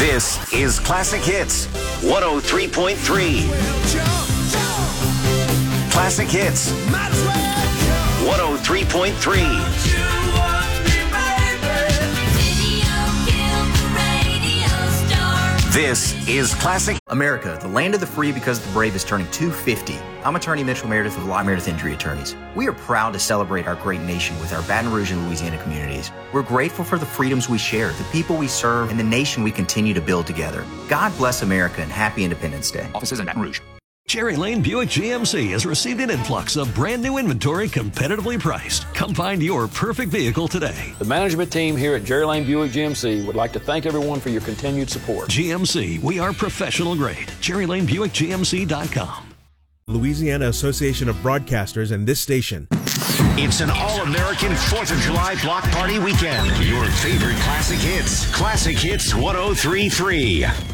This is Classic Hits 103.3. Classic Hits 103.3. This is Classic America, the land of the free because the brave, is turning 250. I'm attorney Mitchell Meredith of Law Meredith Injury Attorneys. We are proud to celebrate our great nation with our Baton Rouge and Louisiana communities. We're grateful for the freedoms we share, the people we serve, and the nation we continue to build together. God bless America and happy Independence Day. Offices in Baton Rouge. Cherry Lane Buick GMC has received an influx of brand new inventory competitively priced. Come find your perfect vehicle today. The management team here at Cherry Lane Buick GMC would like to thank everyone for your continued support. GMC, we are professional grade. CherryLaneBuickGMC.com. Louisiana Association of Broadcasters and this station. It's an all-American 4th of July block party weekend. Your favorite classic hits. Classic Hits 103.3.